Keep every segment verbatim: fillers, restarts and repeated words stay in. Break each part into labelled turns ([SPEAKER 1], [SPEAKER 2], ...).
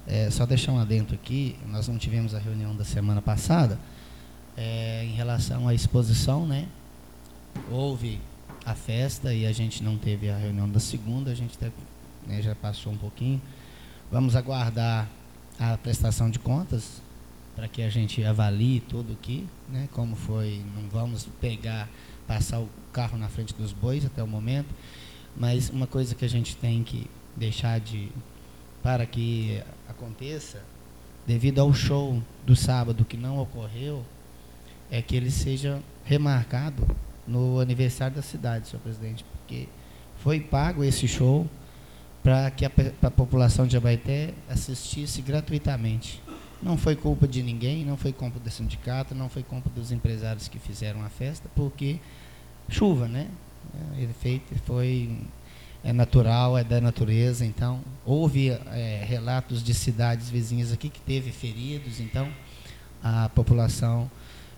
[SPEAKER 1] É, só deixar um adendo aqui, nós não tivemos a reunião da semana passada, é, em relação à exposição, né? Houve a festa e a gente não teve a reunião da segunda, a gente teve, né, já passou um pouquinho. Vamos aguardar a prestação de contas para que a gente avalie tudo aqui, né? Como foi, não vamos pegar, passar o carro na frente dos bois até o momento, mas uma coisa que a gente tem que deixar de, para que aconteça, devido ao show do sábado que não ocorreu, é que ele seja remarcado no aniversário da cidade, senhor presidente, porque foi pago esse show para que a, a população de Abaeté assistisse gratuitamente. Não foi culpa de ninguém, não foi culpa do sindicato, não foi culpa dos empresários que fizeram a festa, porque chuva, né? Ele feito, foi é natural, é da natureza. Então houve é, relatos de cidades vizinhas aqui que teve feridos, então a população,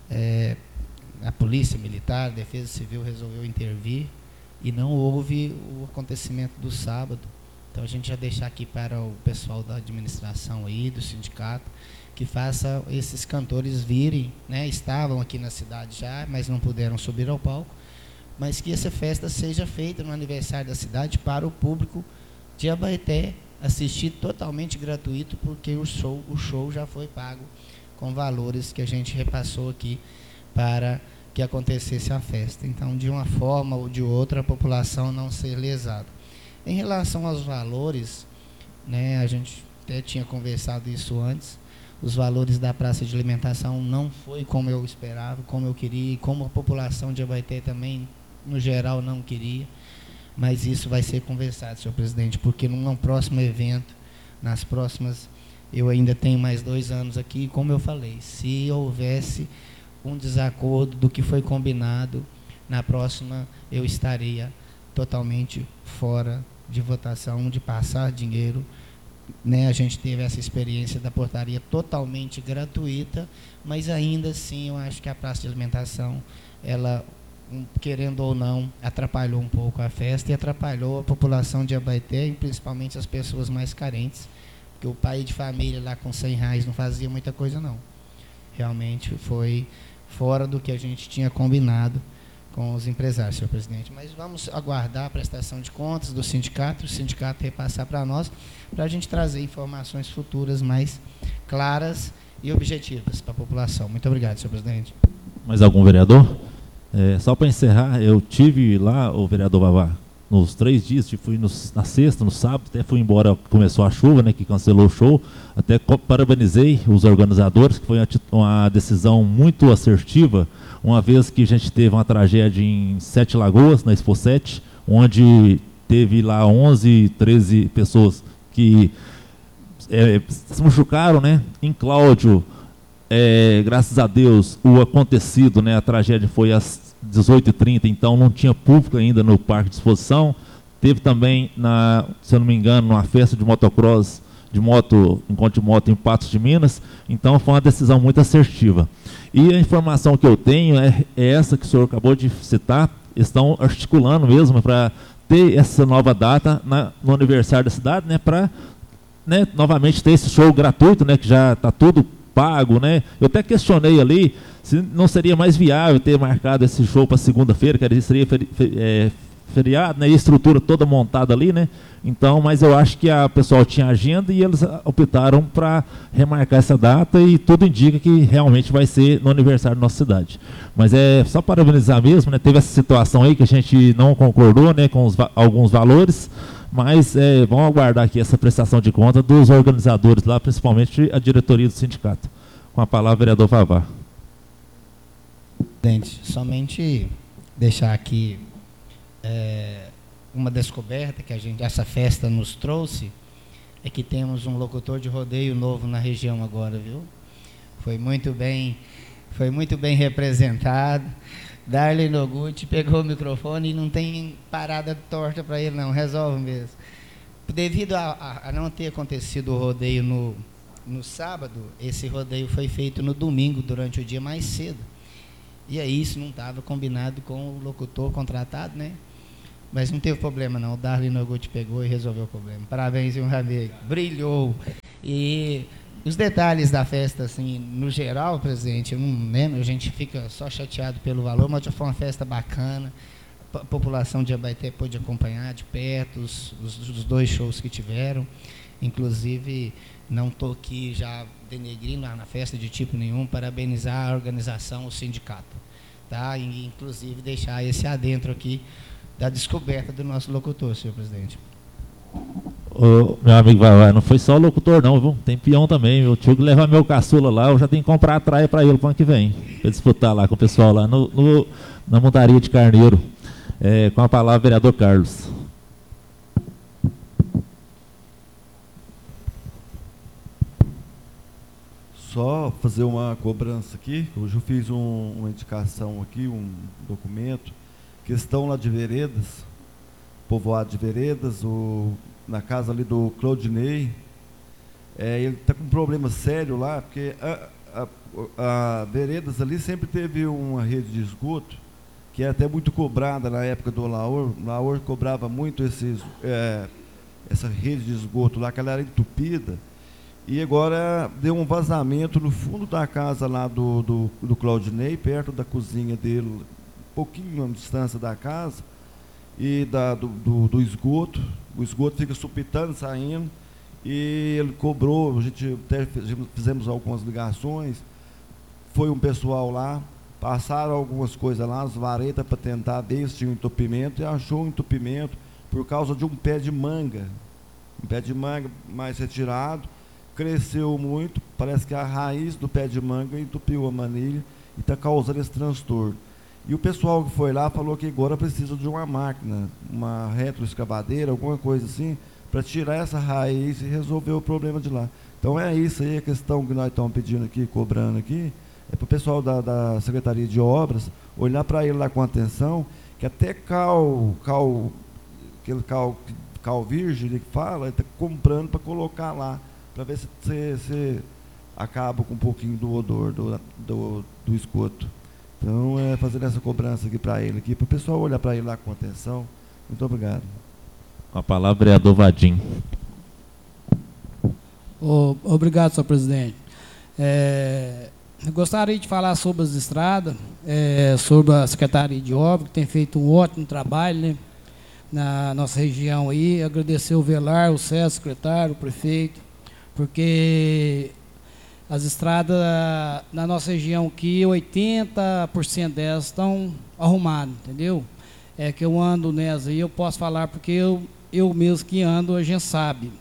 [SPEAKER 1] é, a polícia militar, a defesa civil resolveu intervir e não houve o acontecimento do sábado. Então a gente já deixar aqui para o pessoal da administração aí, do sindicato, que faça esses cantores virem, né? Estavam aqui na cidade já, mas não puderam subir ao palco, mas que essa festa seja feita no aniversário da cidade para o público de Abaeté assistir totalmente gratuito, porque o show, o show já foi pago com valores que a gente repassou aqui para que acontecesse a festa. Então, de uma forma ou de outra, a população não ser lesada. Em relação aos valores, né, a gente até tinha conversado isso antes, os valores da praça de alimentação não foi como eu esperava, como eu queria, e como a população de Abaeté também, no geral, não queria, mas isso vai ser conversado, senhor presidente, porque num próximo evento, nas próximas, eu ainda tenho mais dois anos aqui, como eu falei, se houvesse um desacordo do que foi combinado, na próxima eu estaria totalmente fora de votação, de passar dinheiro, né? A gente teve essa experiência da portaria totalmente gratuita, mas ainda assim eu acho que a praça de alimentação, ela, querendo ou não, atrapalhou um pouco a festa e atrapalhou a população de Abaeté, e principalmente as pessoas mais carentes, porque o pai de família lá com cem reais não fazia muita coisa não. Realmente foi fora do que a gente tinha combinado com os empresários, senhor presidente. Mas vamos aguardar a prestação de contas do sindicato, o sindicato repassar para nós, para a gente trazer informações futuras mais claras e objetivas para a população. Muito obrigado, senhor presidente.
[SPEAKER 2] Mais algum vereador? É, só para encerrar, eu tive lá, o vereador Vavá, nos três dias, fui no, na sexta, no sábado, até fui embora, começou a chuva, né, que cancelou o show, até parabenizei os organizadores, que foi uma, uma decisão muito assertiva, uma vez que a gente teve uma tragédia em Sete Lagoas, na Expo sete, onde teve lá onze, treze pessoas que é, se machucaram, né? Em Cláudio, é, graças a Deus, o acontecido, né, a tragédia foi às dezoito e trinta, então não tinha público ainda no parque de exposição. Teve também, na, se eu não me engano, uma festa de motocross, de moto, encontro de moto em Patos de Minas, então foi uma decisão muito assertiva. E a informação que eu tenho é, é essa que o senhor acabou de citar, estão articulando mesmo para ter essa nova data na, no aniversário da cidade, né, para, né, novamente ter esse show gratuito, né, que já está tudo pago, né. Eu até questionei ali se não seria mais viável ter marcado esse show para segunda-feira, que ele seria feri, feri, é, feriado, né, e a estrutura toda montada ali, né. Então, mas eu acho que a pessoal tinha agenda e eles optaram para remarcar essa data, e tudo indica que realmente vai ser no aniversário da nossa cidade. Mas é só parabenizar mesmo, né? Teve essa situação aí que a gente não concordou, né, com os, alguns valores, mas é, vamos aguardar aqui essa prestação de conta dos organizadores lá, principalmente a diretoria do sindicato. Com a palavra, vereador Vavá.
[SPEAKER 1] Presidente, somente deixar aqui é, uma descoberta que a gente, essa festa nos trouxe, é que temos um locutor de rodeio novo na região agora, viu? Foi muito bem, foi muito bem representado. Darley Noguchi pegou o microfone e não tem parada torta para ele não, resolve mesmo. Devido a, a, a não ter acontecido o rodeio no, no sábado, esse rodeio foi feito no domingo, durante o dia mais cedo. E aí isso não estava combinado com o locutor contratado, né? Mas não teve problema não, o Darley Noguchi pegou e resolveu o problema. Parabéns, um amigo. Brilhou. E os detalhes da festa, assim, no geral, presidente, eu não lembro, a gente fica só chateado pelo valor, mas já foi uma festa bacana. A população de Abaeté pôde acompanhar de perto os, os, os dois shows que tiveram. Inclusive, não estou aqui já denegrindo na festa de tipo nenhum, parabenizar a organização, o sindicato. Tá? E, inclusive, deixar esse adentro aqui da descoberta do nosso locutor, senhor presidente.
[SPEAKER 2] Ô, meu amigo Vavá, não foi só o locutor não, viu? Tem peão também, o tio que levar meu caçula lá, eu já tenho que comprar a traia para ele para o ano que vem, para disputar lá com o pessoal lá no, no, na montaria de Carneiro. É, com a palavra, vereador Carlos.
[SPEAKER 3] Só fazer uma cobrança aqui, hoje eu fiz um, uma indicação aqui, um documento, questão lá de Veredas, povoado de Veredas, o, na casa ali do Claudinei, é, ele está com um problema sério lá, porque a, a, a Veredas ali sempre teve uma rede de esgoto, que é até muito cobrada na época do Laor. O Laor cobrava muito esses, é, essa rede de esgoto lá, que ela era entupida, e agora deu um vazamento no fundo da casa lá do, do, do Claudinei, perto da cozinha dele, um pouquinho na distância da casa, e da, do, do, do esgoto. O esgoto fica supitando, saindo, e ele cobrou, a gente até fizemos algumas ligações, foi um pessoal lá, passaram algumas coisas lá, as varetas, para tentar ver se tinha um entupimento, e achou um entupimento por causa de um pé de manga, um pé de manga mais retirado, cresceu muito, parece que a raiz do pé de manga entupiu a manilha e está causando esse transtorno. E o pessoal que foi lá falou que agora precisa de uma máquina, uma retroescavadeira, alguma coisa assim, para tirar essa raiz e resolver o problema de lá. Então é isso aí, a questão que nós estamos pedindo aqui, cobrando aqui, é para o pessoal da, da Secretaria de Obras olhar para ele lá com atenção, que até cal, cal aquele cal, cal virgem que fala, ele está comprando para colocar lá, para ver se você acaba com um pouquinho do odor do, do, do esgoto. Então, é fazendo essa cobrança aqui para ele, aqui, para o pessoal olhar para ele lá com atenção. Muito obrigado.
[SPEAKER 2] Com a palavra, vereador Vadim.
[SPEAKER 4] Oh, obrigado, senhor presidente. É, eu gostaria de falar sobre as estradas, é, sobre a Secretaria de Obras, que tem feito um ótimo trabalho, né, na nossa região aí. Agradecer o Velar, o César, o secretário, o prefeito, porque as estradas na nossa região aqui, oitenta por cento delas estão arrumadas, entendeu? É que eu ando nessa aí, eu posso falar porque eu, eu mesmo que ando, a gente sabe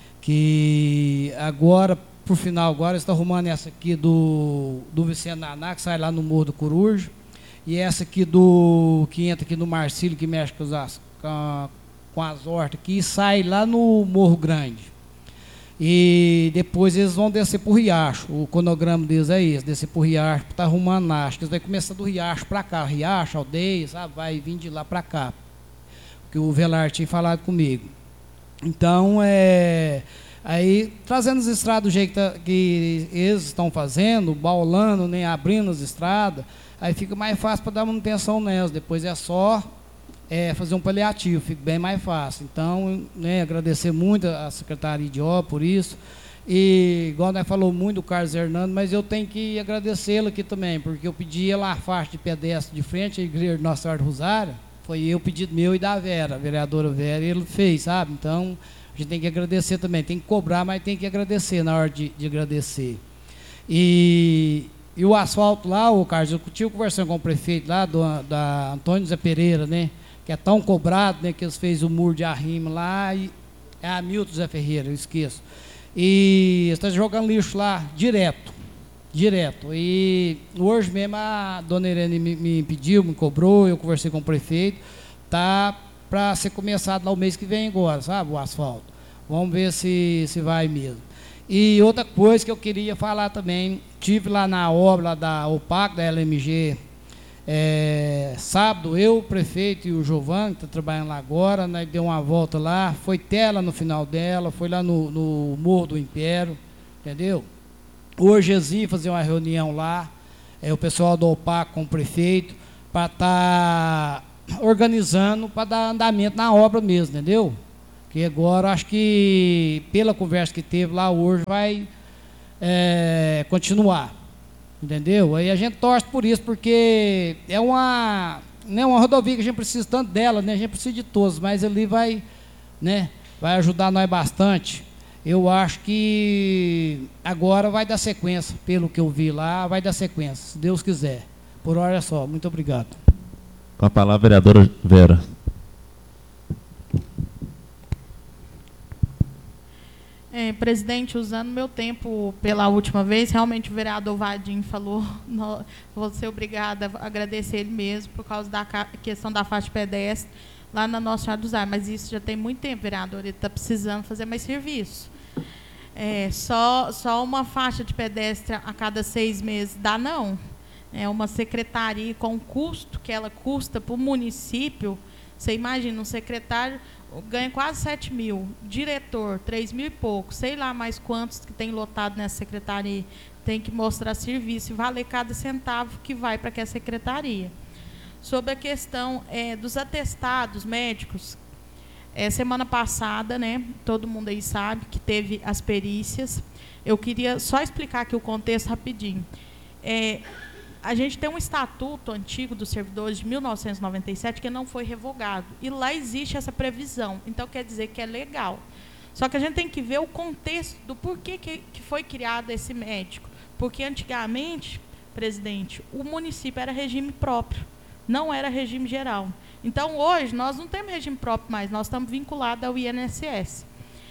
[SPEAKER 4] que agora, por final, agora está arrumando essa aqui do, do Vicente Naná, que sai lá no Morro do Coruja, e essa aqui do, que entra aqui no Marcílio, que mexe com as, com, com as hortas aqui, e sai lá no Morro Grande. E depois eles vão descer para o Riacho. O cronograma deles é esse, descer para o Riacho, está arrumando lá. Acho que eles vão começar do Riacho para cá, Riacho, aldeia, sabe? Vai vir de lá para cá, que o Velar tinha falado comigo. Então, é, aí, trazendo as estradas do jeito que eles estão fazendo, baulando, nem abrindo as estradas, aí fica mais fácil para dar manutenção nelas. Depois é só É, fazer um paliativo, fica bem mais fácil. Então, né, agradecer muito a Secretaria de Obras por isso. E, igual nós falou muito do Carlos Hernando, mas eu tenho que agradecê-lo aqui também, porque eu pedi lá a faixa de pedestre de frente à igreja de Nossa Senhora do Rosário, foi eu pedido meu e da Vera, a vereadora Vera, e ele fez, sabe? Então, a gente tem que agradecer também, tem que cobrar, mas tem que agradecer na hora de, de agradecer. E, e o asfalto lá, o Carlos, eu tive conversando com o prefeito lá, do, da Antônio Zé Pereira, né? Que é tão cobrado, né, que eles fez o muro de arrimo lá, e é a Milton Zé Ferreira, eu esqueço. E está jogando lixo lá direto, direto. E hoje mesmo a dona Irene me, me pediu, me cobrou, eu conversei com o prefeito, tá para ser começado lá o mês que vem agora, sabe, o asfalto. Vamos ver se, se vai mesmo. E outra coisa que eu queria falar também, tive lá na obra lá da OPAC, da L M G, É, sábado, eu, o prefeito e o Giovanni, que está trabalhando lá agora, né, deu uma volta lá, foi tela no final dela, foi lá no, no Morro do Império, entendeu? Hoje eles iam fazer uma reunião lá, é, o pessoal do OPAC com o prefeito, para estar tá organizando, para dar andamento na obra mesmo, entendeu? Porque agora, acho que, pela conversa que teve lá hoje, vai é, continuar. Entendeu? Aí a gente torce por isso, porque é uma, né, uma rodovia que a gente precisa tanto dela, né? A gente precisa de todos, mas ali vai, né, vai ajudar nós bastante. Eu acho que agora vai dar sequência, pelo que eu vi lá, vai dar sequência, se Deus quiser. Por hora é só. Muito obrigado.
[SPEAKER 2] Com a palavra, vereadora Vera.
[SPEAKER 5] É, presidente, usando meu tempo pela última vez, realmente o vereador Vadim falou, no, vou ser obrigada a agradecer ele mesmo por causa da questão da faixa de pedestre lá na Nossa Senhora dos Ares, mas isso já tem muito tempo, vereador, ele está precisando fazer mais serviço. É, só, só uma faixa de pedestre a cada seis meses dá não. É uma secretaria com o custo que ela custa para o município, você imagina, um secretário ganha quase sete mil, diretor, três mil e pouco, sei lá mais quantos que tem lotado nessa secretaria, tem que mostrar serviço e valer cada centavo que vai para aquela secretaria. Sobre a questão é, dos atestados médicos, é, semana passada, né, todo mundo aí sabe que teve as perícias, eu queria só explicar aqui o contexto rapidinho. É, a gente tem um estatuto antigo dos servidores de mil novecentos e noventa e sete que não foi revogado. E lá existe essa previsão. Então, quer dizer que é legal. Só que a gente tem que ver o contexto do porquê que, que foi criado esse médico. Porque, antigamente, presidente, o município era regime próprio. Não era regime geral. Então, hoje, nós não temos regime próprio mais. Nós estamos vinculados ao I N S S.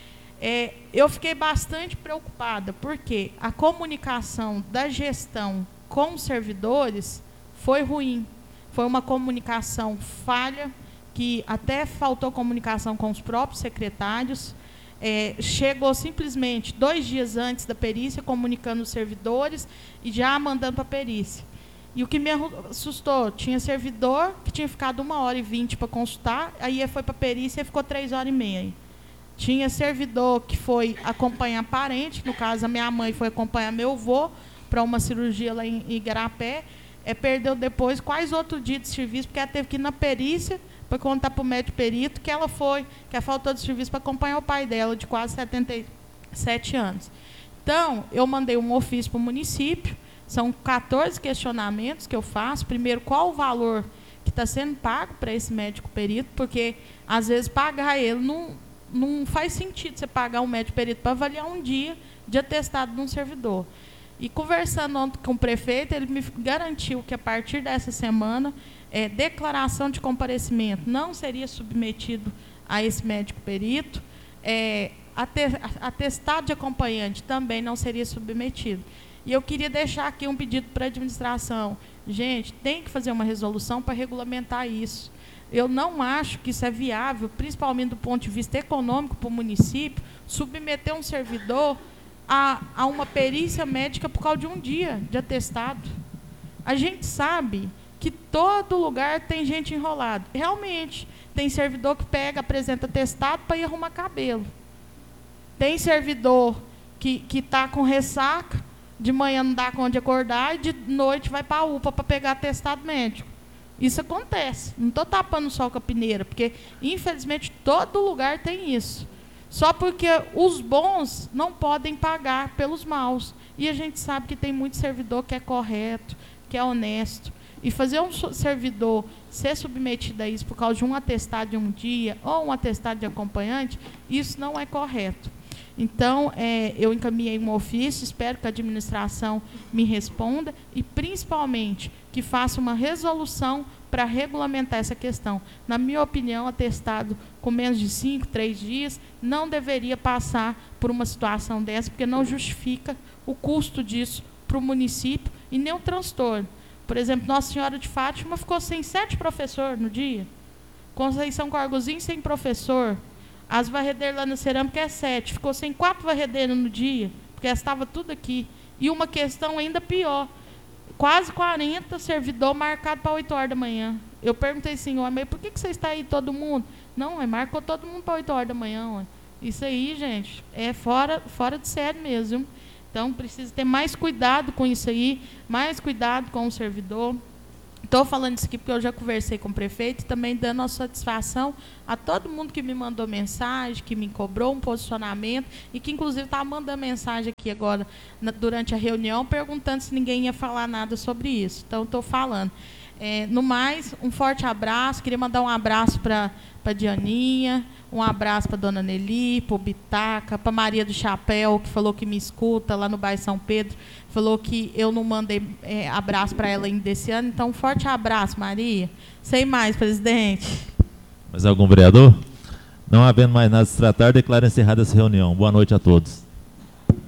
[SPEAKER 5] É, eu fiquei bastante preocupada, porque a comunicação da gestão com os servidores foi ruim. Foi uma comunicação falha, que até faltou comunicação com os próprios secretários. É, chegou simplesmente dois dias antes da perícia, comunicando os servidores e já mandando para a perícia. E o que me assustou, tinha servidor que tinha ficado uma hora e vinte para consultar, aí foi para a perícia e ficou três horas e meia. Tinha servidor que foi acompanhar parente, no caso a minha mãe foi acompanhar meu avô, para uma cirurgia lá em Igarapé, é, perdeu depois quase outro dia de serviço, porque ela teve que ir na perícia para contar para o médico perito que ela foi, que ela faltou de serviço para acompanhar o pai dela, de quase setenta e sete anos. Então, eu mandei um ofício para o município, são quatorze questionamentos que eu faço. Primeiro, qual o valor que está sendo pago para esse médico perito, porque, às vezes, pagar ele não, não faz sentido você pagar um médico perito para avaliar um dia de atestado de um servidor. E conversando ontem com o prefeito, ele me garantiu que a partir dessa semana, é, declaração de comparecimento não seria submetido a esse médico perito, é, atestado de acompanhante também não seria submetido. E eu queria deixar aqui um pedido para a administração. Gente, tem que fazer uma resolução para regulamentar isso. Eu não acho que isso é viável, principalmente do ponto de vista econômico para o município, submeter um servidor A, a uma perícia médica por causa de um dia de atestado. A gente sabe que todo lugar tem gente enrolada. Realmente, tem servidor que pega, apresenta atestado para ir arrumar cabelo. Tem servidor que está com ressaca, de manhã não dá conta de acordar e de noite vai para a U P A para pegar atestado médico. Isso acontece. Não estou tapando o sol com a peneira, porque, infelizmente, todo lugar tem isso. Só porque os bons não podem pagar pelos maus. E a gente sabe que tem muito servidor que é correto, que é honesto. E fazer um servidor ser submetido a isso por causa de um atestado de um dia ou um atestado de acompanhante, isso não é correto. Então, é, eu encaminhei um ofício, espero que a administração me responda e, principalmente, que faça uma resolução para regulamentar essa questão. Na minha opinião, atestado com menos de cinco, três dias, não deveria passar por uma situação dessa, porque não justifica o custo disso para o município e nem o transtorno. Por exemplo, Nossa Senhora de Fátima ficou sem sete professores no dia. Conceição Corgozinho sem professor. As varredeiras lá na cerâmica é sete. Ficou sem quatro varredeiras no dia, porque estava tudo aqui. E uma questão ainda pior. Quase quarenta servidor marcado para oito horas da manhã. Eu perguntei, senhor, mas por que, que você está aí todo mundo? Não, é, marcou todo mundo para oito horas da manhã. Ué. Isso aí, gente, é fora, fora de série mesmo. Então, precisa ter mais cuidado com isso aí, mais cuidado com o servidor. Estou falando isso aqui porque eu já conversei com o prefeito e também dando a satisfação a todo mundo que me mandou mensagem, que me cobrou um posicionamento e que, inclusive, estava mandando mensagem aqui agora, na, durante a reunião, perguntando se ninguém ia falar nada sobre isso. Então, estou falando. É, no mais, um forte abraço. Queria mandar um abraço para a Dianinha, um abraço para a dona Nelly, para o Bitaca, para Maria do Chapéu, que falou que me escuta lá no bairro São Pedro, falou que eu não mandei é, abraço para ela ainda esse ano. Então, um forte abraço, Maria. Sem mais, presidente.
[SPEAKER 2] Mais algum vereador? Não havendo mais nada a se tratar, declaro encerrada essa reunião. Boa noite a todos.